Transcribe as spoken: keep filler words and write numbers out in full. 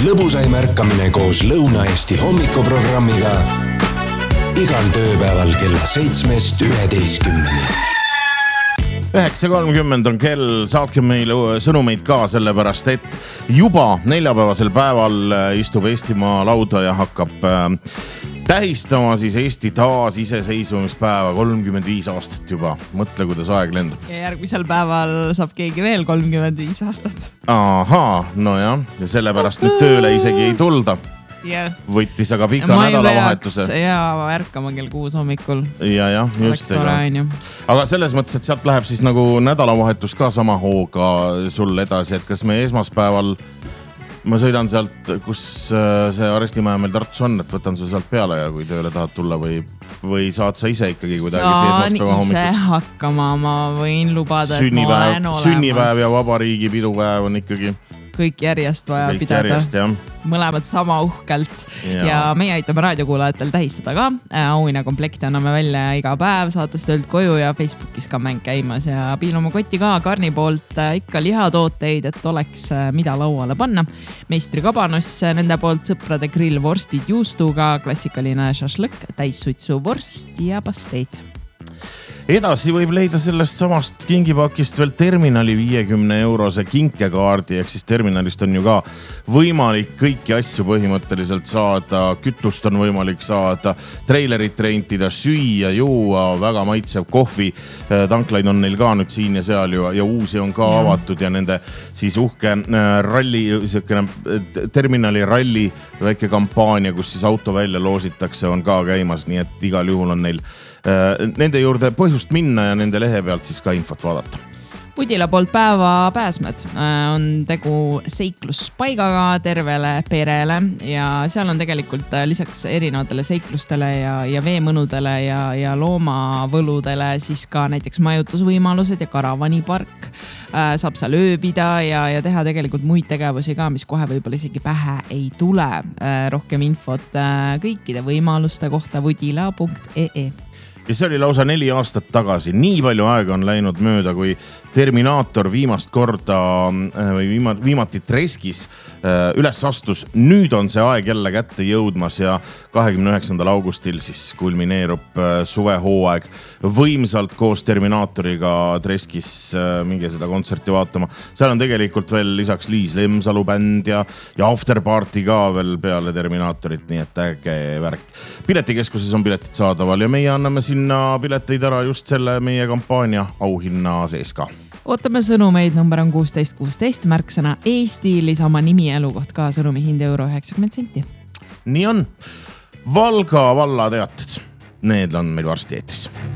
lõbusaim ärkamine koos Lõuna-Eesti hommikuprogrammiga igal tööpäeval kella seitsmest üheteistkümneni. üheksa kolmkümmend on kell, saatke meile sõnumeid ka sellepärast, et juba neljapäevasel päeval istub Eestimaa lauda ja hakkab tähistama siis Eesti taas iseseisvumispäeva kolmkümmend viis aastat juba. Mõtle, kuidas aeg lendab. Ja järgmisel päeval saab keegi veel kolmkümmend viis aastat. Ahaa, no jah. Ja sellepärast nüüd tööle isegi ei tulda. Yeah. Võttis aga pika nädalavahetuse. Ja ärkama kell kuus hommikul. Ja, ja, just. Ega. Aga selles mõttes, et sealt läheb siis nagu nädalavahetus ka sama hooga sul edasi, et kas me esmaspäeval ma sõidan sealt, kus see arestimaja meil Tartus on, et võtan su sealt peale ja kui tööle tahad tulla või, või saad sa ise ikkagi kuidagi saan ise hakkama, ma võin lubada, et sünnipäev, ma olen olemas. Sünnipäev ja vabariigi pidupäev on ikkagi kõik järjest vaja kõik pidada. Järjest, jah. Mõlemad sama uhkelt ja, ja meie aitame raadiokuulajatel tähistada ka. Auina komplekti anname välja iga päev, saates töölt koju ja Facebookis ka mäng käimas ja piiluma kotti ka Karni poolt ikka lihatooteid, et oleks mida lauale panna. Meistri kabanos nende poolt sõprade grill vorstid juustuga, klassikaline šašlõk, täissutsu vorst ja pasteid. Edasi võib leida sellest samast kingipakist veel terminali viiekümne eurose kinkekaardi, ehk siis terminalist on ju ka võimalik kõiki asju põhimõtteliselt saada, kütust on võimalik saada, treilerit rentida, süüa, juua, väga maitsev kohvi, tanklaid on neil ka nüüd siin ja seal ju, ja uusi on ka ja. avatud ja nende siis uhke ralli, terminali ralli väike kampaania, kus siis auto välja loositakse, on ka käimas, nii et igal juhul on neil nende juurde põhjust minna ja nende lehe pealt siis ka infot vaadata. Pudila poolt päeva pääsmed on tegu seikluspaigaga tervele perele ja seal on tegelikult lisaks erinevatele seiklustele ja, ja veemõnudele ja, ja loomavõludele siis ka näiteks majutusvõimalused ja karavanipark. Saab seal ööbida ja, ja teha tegelikult muid tegevusi ka, mis kohe võib-olla isegi pähe ei tule. Rohkem infot kõikide võimaluste kohta pudila punkt ee e. Ja see oli lausa neli aastat tagasi. Nii palju aega on läinud mööda, kui Terminaator viimast korda või viimati Treskis üles astus. Nüüd on see aeg jälle kätte jõudmas ja kahekümne üheksandal augustil siis kulmineerub suvehooaeg võimsalt koos Terminaatoriga Treskis mingi seda kontserti vaatama. Seal on tegelikult veel lisaks Liis Lemsalu bänd ja, ja afterparty ka veel peale Terminaatorit, nii et äge värk. Piletikeskuses on piletid saadaval ja meie anname sinna pileteid ära just selle meie kampaania auhinna sees ka. Ootame sõnumeid, number on kuusteist kuusteist, märksõna Eesti, lisa oma nimi ja elukoht ka, sõnumi hind euro üheksakümmend senti. Nii on. Valga valla teated. Need on meil varsti eetris.